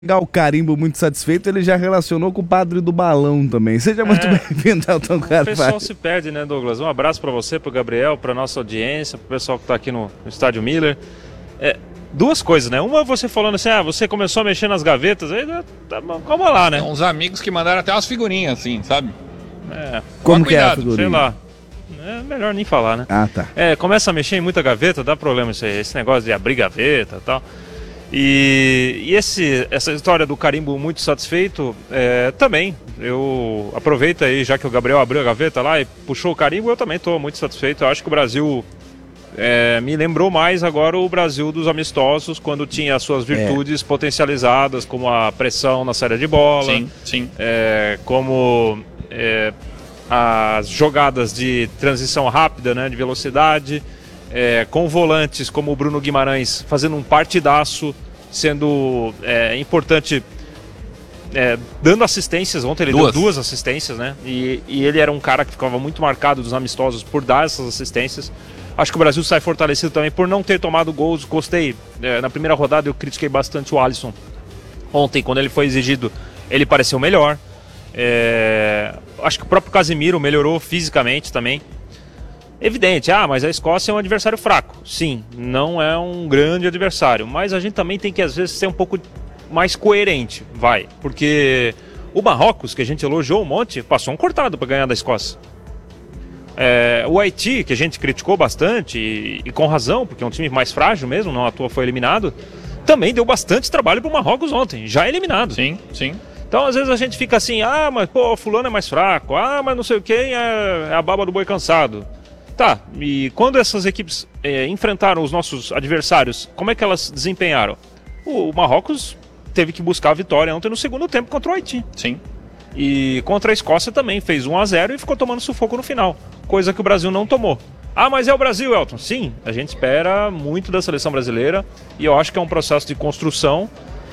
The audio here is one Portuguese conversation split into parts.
Pegar o carimbo muito satisfeito, ele já relacionou com o padre do balão também. Seja muito bem-vindo, Elton Carvalho. O pessoal se perde, né, Douglas? Um abraço para você, para o Gabriel, para nossa audiência, para o pessoal que está aqui no Estádio Miller. Duas coisas, né? Uma, você falando assim, você começou a mexer nas gavetas, aí calma lá, né? Tem uns amigos que mandaram até umas figurinhas assim, sabe? Como que é a figurinha? Sei lá. É melhor nem falar, né? Ah, tá. Começa a mexer em muita gaveta, dá problema isso aí, esse negócio de abrir gaveta e tal. E essa história do carimbo muito satisfeito, também, eu aproveito aí, já que o Gabriel abriu a gaveta lá e puxou o carimbo, eu também estou muito satisfeito. Eu acho que o Brasil me lembrou mais agora o Brasil dos amistosos, quando tinha as suas virtudes potencializadas, como a pressão na saída de bola, sim. Como as jogadas de transição rápida, né, de velocidade, com volantes como o Bruno Guimarães fazendo um partidaço, sendo importante, dando assistências. Ontem ele deu 2 assistências, né? E ele era um cara que ficava muito marcado dos amistosos por dar essas assistências. Acho que o Brasil sai fortalecido também por não ter tomado gols. Gostei, na primeira rodada eu critiquei bastante o Alisson. Ontem, quando ele foi exigido, ele pareceu melhor. Acho que o próprio Casemiro melhorou fisicamente também. Evidente, mas a Escócia é um adversário fraco. Sim, não é um grande adversário, mas a gente também tem que às vezes ser um pouco mais coerente, porque o Marrocos, que a gente elogiou um monte, passou um cortado para ganhar da Escócia. O Haiti, que a gente criticou bastante, e com razão, porque é um time mais frágil mesmo, não à toa foi eliminado, também deu bastante trabalho para o Marrocos ontem, já eliminado. Sim. Então, às vezes a gente fica assim, mas pô, fulano é mais fraco, mas não sei o quem é a baba do boi cansado. Tá, e quando essas equipes enfrentaram os nossos adversários, como é que elas desempenharam? O Marrocos teve que buscar a vitória ontem no segundo tempo contra o Haiti. Sim. E contra a Escócia também, fez 1-0 e ficou tomando sufoco no final, coisa que o Brasil não tomou. Mas é o Brasil, Elton? Sim, a gente espera muito da seleção brasileira e eu acho que é um processo de construção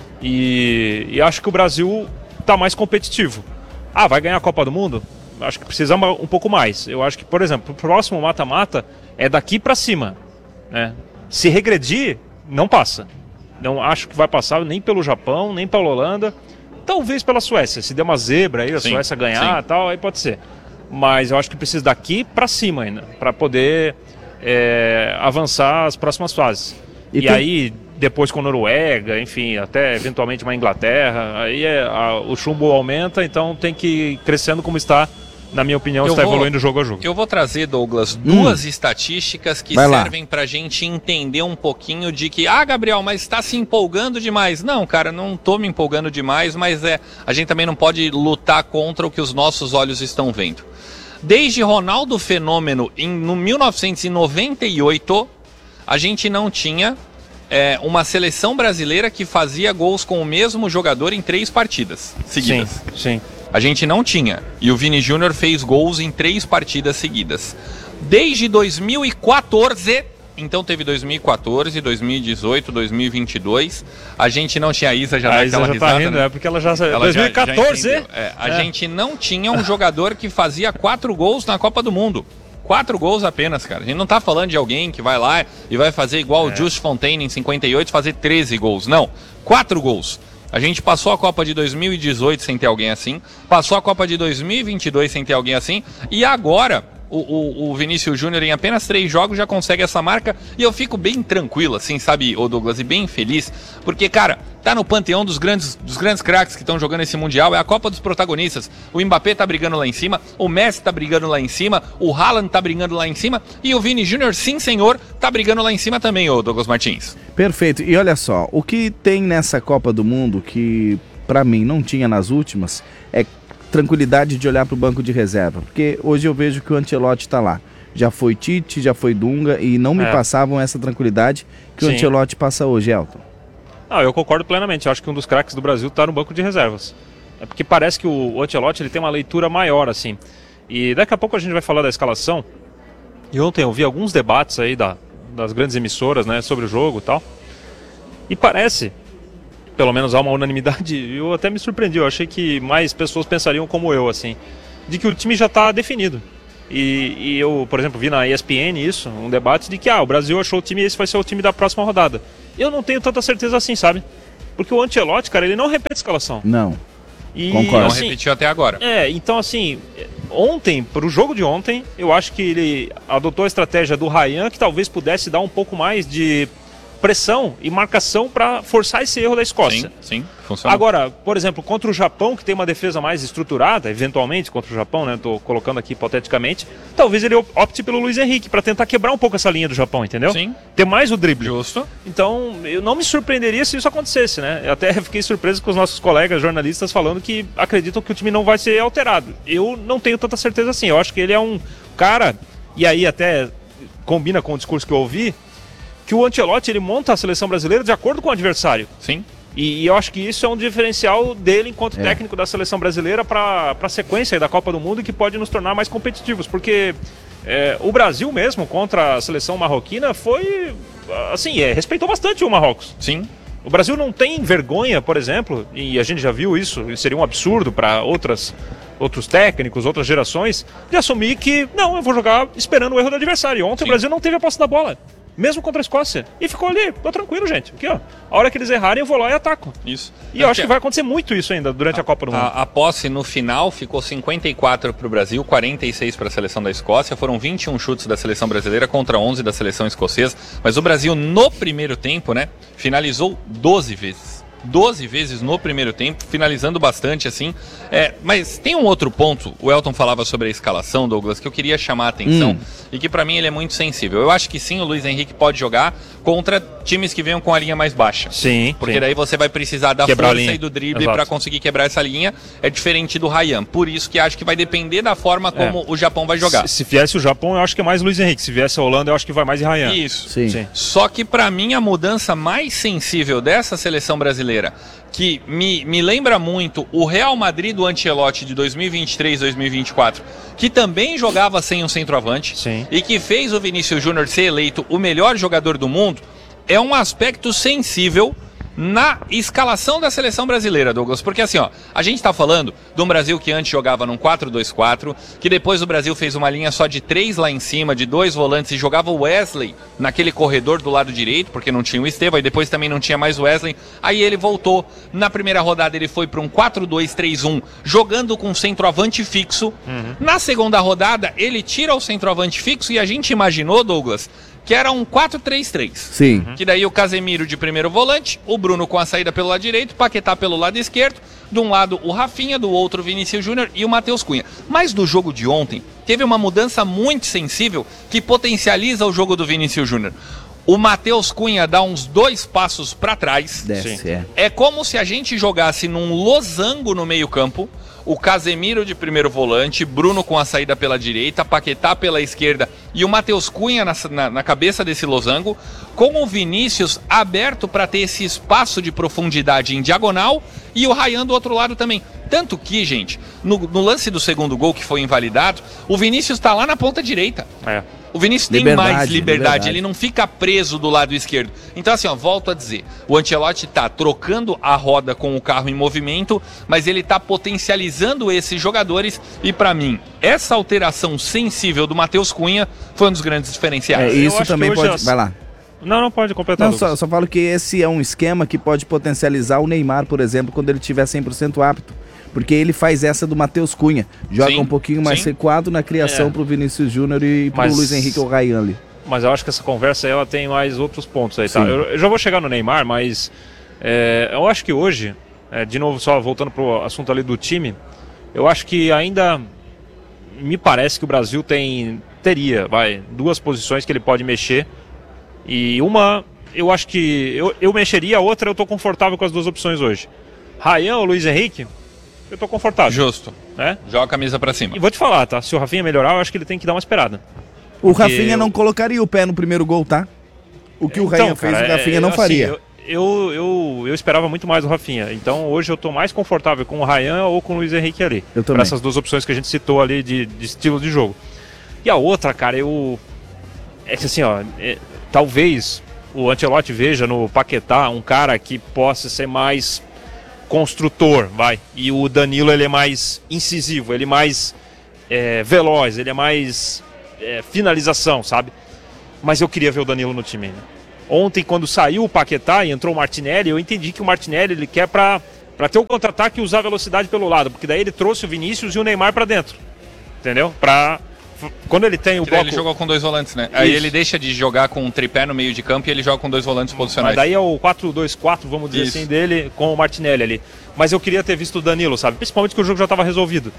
e acho que o Brasil está mais competitivo. Vai ganhar a Copa do Mundo? Acho que precisa um pouco mais. Eu acho que, por exemplo, o próximo mata-mata é daqui para cima, né? Se regredir, não passa. Não acho que vai passar nem pelo Japão, nem pela Holanda. Talvez pela Suécia. Se der uma zebra aí, a Suécia ganhar e tal, aí pode ser. Mas eu acho que precisa daqui para cima ainda, para poder avançar as próximas fases. E aí, depois com a Noruega, enfim, até eventualmente uma Inglaterra, aí o chumbo aumenta, então tem que ir crescendo como está. Na minha opinião, está evoluindo jogo a jogo. Eu vou trazer, Douglas, 2 estatísticas que servem pra gente entender um pouquinho de que, Gabriel, mas está se empolgando demais. Não, cara, não tô me empolgando demais, mas a gente também não pode lutar contra o que os nossos olhos estão vendo. Desde Ronaldo Fenômeno, no 1998, a gente não tinha uma seleção brasileira que fazia gols com o mesmo jogador em 3 partidas seguidas. Sim. A gente não tinha. E o Vini Júnior fez gols em 3 partidas seguidas. Desde 2014, então teve 2014, 2018, 2022. A gente não tinha. A Isa já dá aquela risada. Tá rindo, né? Porque ela já 2014? A gente não tinha um jogador que fazia 4 gols na Copa do Mundo. 4 gols apenas, cara. A gente não tá falando de alguém que vai lá e vai fazer igual o Just Fontaine em 58, fazer 13 gols. Não, 4 gols. A gente passou a Copa de 2018 sem ter alguém assim, passou a Copa de 2022 sem ter alguém assim, e agora o Vinícius Júnior em apenas 3 jogos já consegue essa marca, e eu fico bem tranquilo, assim, sabe, Douglas, e bem feliz, porque, cara, tá no panteão dos grandes craques que estão jogando esse Mundial, é a Copa dos protagonistas. O Mbappé tá brigando lá em cima, o Messi tá brigando lá em cima, o Haaland tá brigando lá em cima, e o Vini Júnior, sim senhor, tá brigando lá em cima também, Douglas Martins. Perfeito, e olha só, o que tem nessa Copa do Mundo que pra mim não tinha nas últimas é tranquilidade de olhar para o banco de reserva, porque hoje eu vejo que o Ancelotti está lá. Já foi Tite, já foi Dunga e não me passavam essa tranquilidade que o Ancelotti passa hoje, Elton. Eu concordo plenamente. Eu acho que um dos craques do Brasil está no banco de reservas. É porque parece que o Ancelotti ele tem uma leitura maior, assim. E daqui a pouco a gente vai falar da escalação. E ontem eu vi alguns debates aí das grandes emissoras, né, sobre o jogo e tal. E parece, pelo menos há uma unanimidade, eu até me surpreendi, eu achei que mais pessoas pensariam como eu, assim, de que o time já está definido. E eu, por exemplo, vi na ESPN isso, um debate de que o Brasil achou o time e esse vai ser o time da próxima rodada. Eu não tenho tanta certeza assim, sabe? Porque o Ancelotti, cara, ele não repete a escalação. Não. E, Concordo. Não assim, repetiu até agora. então assim, ontem, pro jogo de ontem, eu acho que ele adotou a estratégia do Ryan, que talvez pudesse dar um pouco mais de pressão e marcação para forçar esse erro da Escócia. Sim, funciona. Agora, por exemplo, contra o Japão, que tem uma defesa mais estruturada, eventualmente contra o Japão, né? Tô colocando aqui hipoteticamente, talvez ele opte pelo Luiz Henrique para tentar quebrar um pouco essa linha do Japão, entendeu? Sim. Ter mais o drible. Justo. Então, eu não me surpreenderia se isso acontecesse, né? Eu até fiquei surpreso com os nossos colegas jornalistas falando que acreditam que o time não vai ser alterado. Eu não tenho tanta certeza assim. Eu acho que ele é um cara, e aí até combina com o discurso que eu ouvi, que o Ancelotti ele monta a seleção brasileira de acordo com o adversário. Sim. E eu acho que isso é um diferencial dele enquanto técnico da seleção brasileira para a sequência aí da Copa do Mundo e que pode nos tornar mais competitivos. Porque o Brasil mesmo contra a seleção marroquina foi, assim, respeitou bastante o Marrocos. Sim. O Brasil não tem vergonha, por exemplo, e a gente já viu isso, seria um absurdo para outros técnicos, outras gerações, de assumir que, não, eu vou jogar esperando o erro do adversário. Ontem o Brasil não teve a posse da bola. Mesmo contra a Escócia. E ficou ali, tô tranquilo, gente. Aqui, ó. A hora que eles errarem, eu vou lá e ataco. Isso. E eu acho que vai acontecer muito isso ainda durante a Copa do Mundo. A posse no final ficou 54 para o Brasil, 46 para a seleção da Escócia. Foram 21 chutes da seleção brasileira contra 11 da seleção escocesa. Mas o Brasil, no primeiro tempo, né, finalizou 12 vezes. 12 vezes no primeiro tempo, finalizando bastante assim. Mas tem um outro ponto, o Elton falava sobre a escalação, Douglas, que eu queria chamar a atenção e que pra mim ele é muito sensível. Eu acho que sim, o Luiz Henrique pode jogar contra times que venham com a linha mais baixa. Sim. Porque daí você vai precisar da Quebrar força e do drible para conseguir quebrar essa linha. É diferente do Ryan. Por isso que acho que vai depender da forma como o Japão vai jogar. Se viesse o Japão, eu acho que é mais Luiz Henrique. Se viesse a Holanda, eu acho que vai mais em Ryan. Isso. Sim. Só que pra mim a mudança mais sensível dessa seleção brasileira, que me lembra muito o Real Madrid do Ancelotti de 2023-2024, que também jogava sem um centroavante e que fez o Vinícius Júnior ser eleito o melhor jogador do mundo, é um aspecto sensível na escalação da seleção brasileira, Douglas. Porque assim, ó, a gente tá falando de um Brasil que antes jogava num 4-2-4, que depois o Brasil fez uma linha só de 3 lá em cima, de 2 volantes, e jogava o Wesley naquele corredor do lado direito, porque não tinha o Estevão, e depois também não tinha mais o Wesley. Aí ele voltou. Na primeira rodada ele foi para um 4-2-3-1, jogando com centroavante fixo. Na segunda rodada ele tira o centroavante fixo e a gente imaginou, Douglas, que era um 4-3-3. Sim. Que daí o Casemiro de primeiro volante, o Bruno com a saída pelo lado direito, Paquetá pelo lado esquerdo, de um lado o Rafinha, do outro o Vinícius Júnior e o Matheus Cunha. Mas do jogo de ontem, teve uma mudança muito sensível que potencializa o jogo do Vinícius Júnior. O Matheus Cunha dá uns 2 passos para trás. Desce, É como se a gente jogasse num losango no meio-campo. O Casemiro de primeiro volante, Bruno com a saída pela direita, Paquetá pela esquerda e o Matheus Cunha na cabeça desse losango, com o Vinícius aberto para ter esse espaço de profundidade em diagonal e o Ryan do outro lado também. Tanto que, gente, no lance do segundo gol que foi invalidado, o Vinícius está lá na ponta direita. O Vinícius tem mais liberdade, ele não fica preso do lado esquerdo. Então assim, ó, volto a dizer, o Ancelotti tá trocando a roda com o carro em movimento, mas ele tá potencializando esses jogadores e pra mim, essa alteração sensível do Matheus Cunha foi um dos grandes diferenciais. Isso também pode... Vai lá. Não pode completar. Não, só falo que esse é um esquema que pode potencializar o Neymar, por exemplo, quando ele tiver 100% apto. Porque ele faz essa do Matheus Cunha. Joga um pouquinho mais recuado na criação pro Vinícius Júnior e pro Luiz Henrique ou Ryan ali. Mas eu acho que essa conversa ela tem mais outros pontos aí, tá? Eu já vou chegar no Neymar, mas eu acho que hoje, de novo só voltando pro assunto ali do time, eu acho que ainda me parece que o Brasil teria 2 posições que ele pode mexer. E uma, eu acho que eu mexeria, a outra eu tô confortável com as 2 opções hoje. Ryan ou Luiz Henrique? Eu tô confortável. Justo. Né? Joga a camisa pra cima. E vou te falar, tá? Se o Rafinha melhorar, eu acho que ele tem que dar uma esperada. O Rafinha não colocaria o pé no primeiro gol, tá? O que o Ryan fez, o Rafinha não faria. Eu esperava muito mais do Rafinha. Então hoje eu tô mais confortável com o Ryan ou com o Luiz Henrique ali. Eu também. Pra essas 2 opções que a gente citou ali de estilo de jogo. E a outra, cara, é que assim, ó... talvez o Ancelotti veja no Paquetá um cara que possa ser mais construtor, e o Danilo ele é mais incisivo, ele é mais veloz, ele é mais finalização, sabe? Mas eu queria ver o Danilo no time ainda. Ontem, quando saiu o Paquetá e entrou o Martinelli, eu entendi que o Martinelli ele quer para ter o contra-ataque e usar a velocidade pelo lado, porque daí ele trouxe o Vinícius e o Neymar para dentro, entendeu? Quando ele tem o bloco... Ele jogou com 2 volantes, né? Aí ele deixa de jogar com um tripé no meio de campo e ele joga com 2 volantes posicionais. Mas daí é o 4-2-4, vamos dizer assim, dele com o Martinelli ali. Mas eu queria ter visto o Danilo, sabe? Principalmente que o jogo já estava resolvido.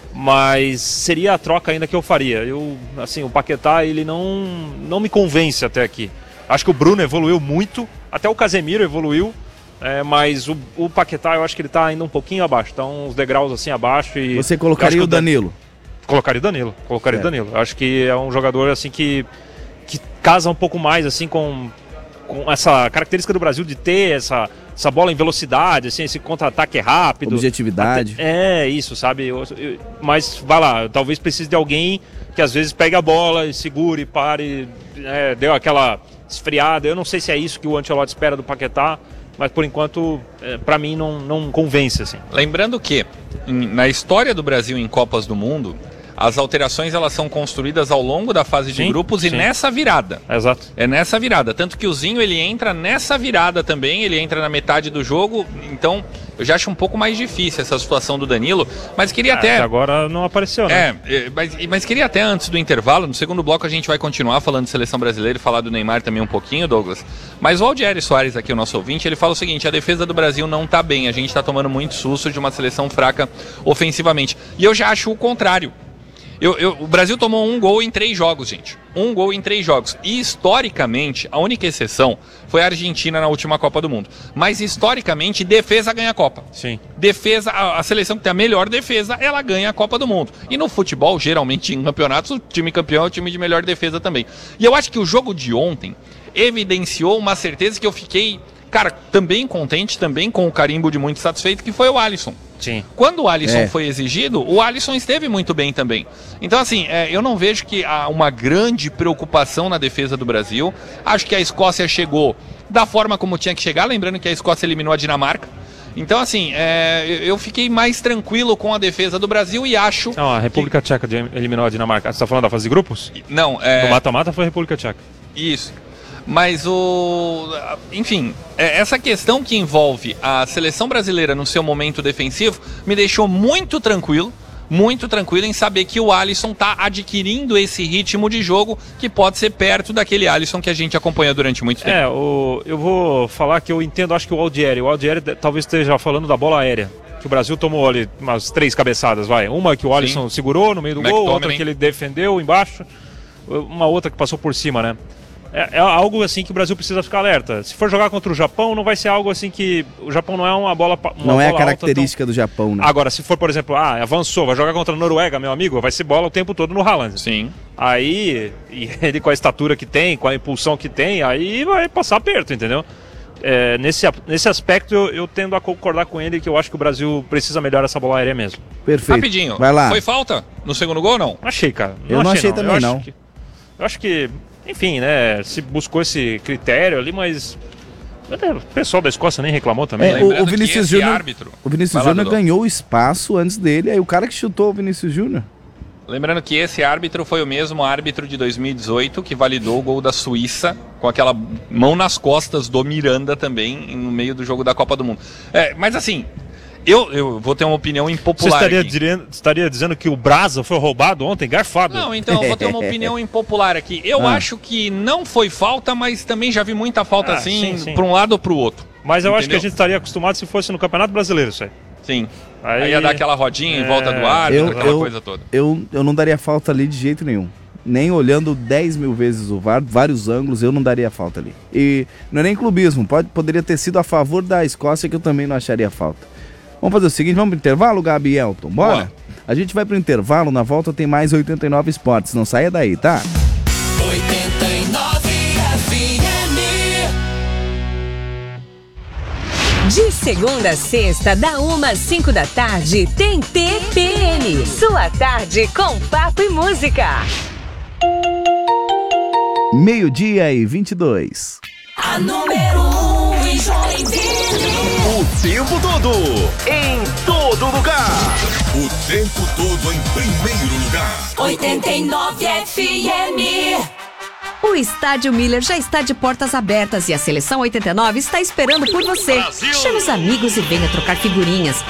Mas seria a troca ainda que eu faria. Assim, o Paquetá, ele não me convence até aqui. Acho que o Bruno evoluiu muito, até o Casemiro evoluiu, mas o Paquetá eu acho que ele está ainda um pouquinho abaixo, tá uns degraus assim abaixo. E você colocaria o Danilo? Colocaria o Danilo. Acho que é um jogador assim que casa um pouco mais assim com essa característica do Brasil de ter essa bola em velocidade, assim, esse contra-ataque rápido. Objetividade. Isso, sabe? Mas vai lá, talvez precise de alguém que às vezes pegue a bola e segure, pare, deu aquela esfriada. Eu não sei se é isso que o Ancelotti espera do Paquetá, mas por enquanto, para mim, não convence. Assim. Lembrando que, na história do Brasil em Copas do Mundo, as alterações elas são construídas ao longo da fase de grupos e nessa virada. Exato. É nessa virada. Tanto que o Zinho ele entra nessa virada também, ele entra na metade do jogo. Então eu já acho um pouco mais difícil essa situação do Danilo. Mas queria até. Agora não apareceu, né? Mas queria até antes do intervalo, no segundo bloco a gente vai continuar falando de seleção brasileira e falar do Neymar também um pouquinho, Douglas. Mas o Aldieri Soares, aqui, o nosso ouvinte, ele fala o seguinte: a defesa do Brasil não tá bem. A gente tá tomando muito susto de uma seleção fraca ofensivamente. E eu já acho o contrário. O Brasil tomou 1 gol em 3 jogos, gente. 1 gol em 3 jogos. E, historicamente, a única exceção foi a Argentina na última Copa do Mundo. Mas, historicamente, defesa ganha a Copa. Sim. Defesa, a seleção que tem a melhor defesa, ela ganha a Copa do Mundo. E no futebol, geralmente, em campeonatos, o time campeão é o time de melhor defesa também. E eu acho que o jogo de ontem evidenciou uma certeza que eu fiquei, cara, também contente, também com o carimbo de muito satisfeito, que foi o Alisson. Sim. Quando o Alisson foi exigido, o Alisson esteve muito bem também. Então, assim, eu não vejo que há uma grande preocupação na defesa do Brasil. Acho que a Escócia chegou da forma como tinha que chegar, lembrando que a Escócia eliminou a Dinamarca. Então, assim, eu fiquei mais tranquilo com a defesa do Brasil e acho... Não, a República Tcheca eliminou a Dinamarca. Você está falando da fase de grupos? Não, No mata-mata foi a República Tcheca. Isso. Mas enfim, essa questão que envolve a seleção brasileira no seu momento defensivo me deixou muito tranquilo em saber que o Alisson está adquirindo esse ritmo de jogo que pode ser perto daquele Alisson que a gente acompanha durante muito tempo. Eu vou falar que eu entendo, acho que o Aldieri talvez esteja falando da bola aérea. Que o Brasil tomou ali umas 3 cabeçadas, vai. Uma que o Alisson segurou no meio do gol, outra que ele defendeu embaixo, uma outra que passou por cima, né? É algo assim que o Brasil precisa ficar alerta. Se for jogar contra o Japão, não vai ser algo assim que... O Japão não é uma bola não é a característica do Japão, né? Agora, se for, por exemplo, avançou, vai jogar contra a Noruega, meu amigo, vai ser bola o tempo todo no Haaland. Sim. Aí, e ele com a estatura que tem, com a impulsão que tem, aí vai passar aperto, entendeu? Nesse aspecto, eu tendo a concordar com ele, que eu acho que o Brasil precisa melhorar essa bola aérea mesmo. Perfeito. Rapidinho. Vai lá. Foi falta no segundo gol ou não? Achei, cara. Eu não achei também, não. Eu acho que... Enfim, né, se buscou esse critério ali, mas o pessoal da Escócia nem reclamou também. O Vinícius Júnior ganhou espaço antes dele, aí o cara que chutou o Vinícius Júnior. Lembrando que esse árbitro foi o mesmo árbitro de 2018 que validou o gol da Suíça com aquela mão nas costas do Miranda também no meio do jogo da Copa do Mundo. Mas assim... Eu vou ter uma opinião impopular. Você estaria dizendo que o Brasa foi roubado ontem, garfado? Não, então eu vou ter uma opinião impopular aqui. Eu acho que não foi falta, mas também já vi muita falta assim, para um lado ou para o outro. Mas eu acho que a gente estaria acostumado se fosse no Campeonato Brasileiro, isso aí. Sim. Aí ia dar aquela rodinha em volta do árbitro, aquela coisa toda. Eu não daria falta ali de jeito nenhum. Nem olhando 10 mil vezes o VAR, vários ângulos, eu não daria falta ali. E não é nem clubismo, poderia ter sido a favor da Escócia, que eu também não acharia falta. Vamos fazer o seguinte, vamos pro intervalo, Gabi e Elton? Bora? Boa. A gente vai pro intervalo, na volta tem mais 89 Esportes, não saia daí, tá? 89 FM. De segunda a sexta, da 1 às 5 da tarde, tem TPM. Sua tarde com papo e música. 12:22. A número 1 em Joinville. O tempo todo, em todo lugar. O tempo todo em primeiro lugar. 89 FM. O Estádio Miller já está de portas abertas e a Seleção 89 está esperando por você. Chame os amigos e venha trocar figurinhas.